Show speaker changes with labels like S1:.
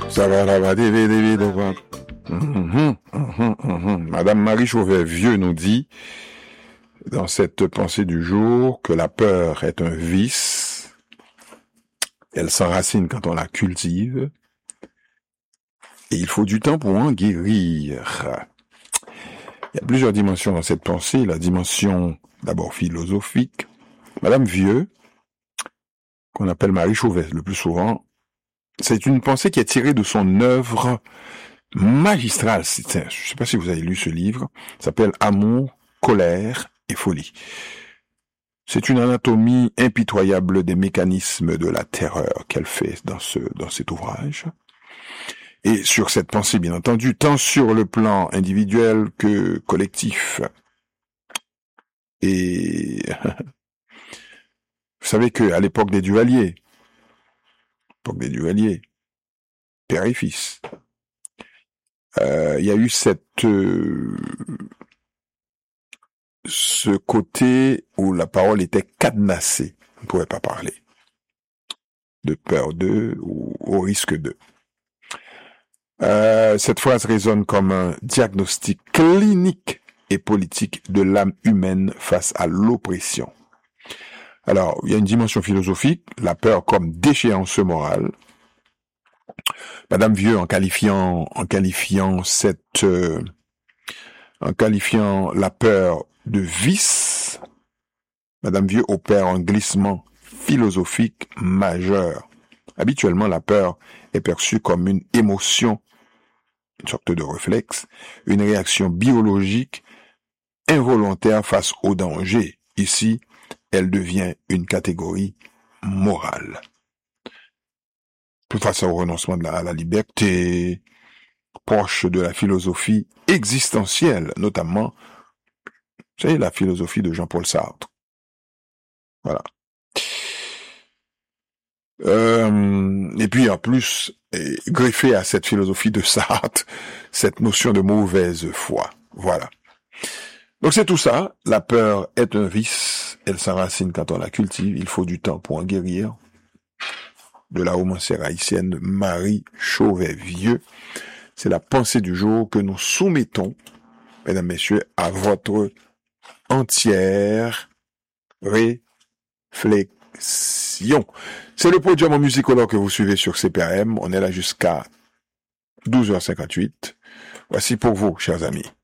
S1: Ça va, Madame Marie Chauvet-Vieux nous dit, dans cette pensée du jour, que la peur est un vice. Elle s'enracine quand on la cultive. Et il faut du temps pour en guérir. Il y a plusieurs dimensions dans cette pensée. La dimension, d'abord philosophique. Madame Vieux, qu'on appelle Marie Chauvet le plus souvent, c'est une pensée qui est tirée de son œuvre magistrale. Je ne sais pas si vous avez lu ce livre. Ça s'appelle Amour, colère et folie. C'est une anatomie impitoyable des mécanismes de la terreur qu'elle fait dans cet ouvrage. Et sur cette pensée, bien entendu, tant sur le plan individuel que collectif. Et vous savez qu'à l'époque des Duvalier, père et fils, il y a eu ce côté où la parole était cadenassée. On ne pouvait pas parler. De peur d'eux ou au risque d'eux. Cette phrase résonne comme un diagnostic clinique et politique de l'âme humaine face à l'oppression. Alors, il y a une dimension philosophique, la peur comme déchéance morale. Madame Vieux, en qualifiant la peur de vice, Madame Vieux opère un glissement philosophique majeur. Habituellement, la peur est perçue comme une émotion, une sorte de réflexe, une réaction biologique involontaire face au danger. Ici, elle devient une catégorie morale. Face au renoncement à la liberté, proche de la philosophie existentielle, notamment, vous savez, la philosophie de Jean-Paul Sartre. Voilà. Et puis en plus, greffé à cette philosophie de Sartre, cette notion de mauvaise foi. Voilà. Donc c'est tout ça. La peur est un vice. Elle s'enracine quand on la cultive. Il faut du temps pour en guérir. De la romancière haïtienne Marie Chauvet-Vieux. C'est la pensée du jour que nous soumettons, mesdames, messieurs, à votre entière réflexion. C'est le podium en musicologue que vous suivez sur CPRM. On est là jusqu'à 12h58. Voici pour vous, chers amis.